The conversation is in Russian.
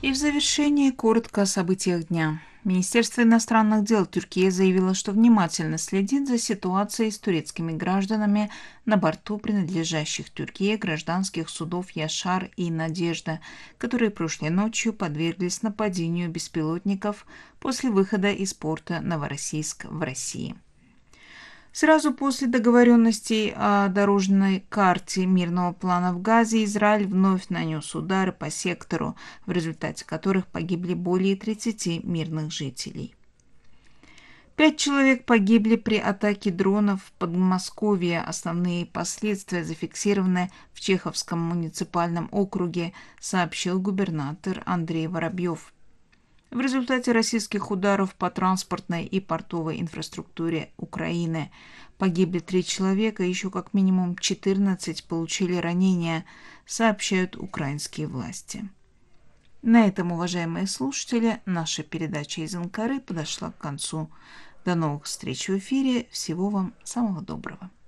И в завершении коротко о событиях дня. Министерство иностранных дел Турции заявило, что внимательно следит за ситуацией с турецкими гражданами на борту принадлежащих Турции гражданских судов «Яшар» и «Надежда», которые прошлой ночью подверглись нападению беспилотников после выхода из порта Новороссийск в России. Сразу после договоренностей о дорожной карте мирного плана в Газе Израиль вновь нанес удары по сектору, в результате которых погибли более 30 мирных жителей. 5 человек погибли при атаке дронов в Подмосковье. Основные последствия зафиксированы в Чеховском муниципальном округе, сообщил губернатор Андрей Воробьев. В результате российских ударов по транспортной и портовой инфраструктуре Украины погибли 3 человека, еще как минимум 14 получили ранения, сообщают украинские власти. На этом, уважаемые слушатели, наша передача из Анкары подошла к концу. До новых встреч в эфире. Всего вам самого доброго.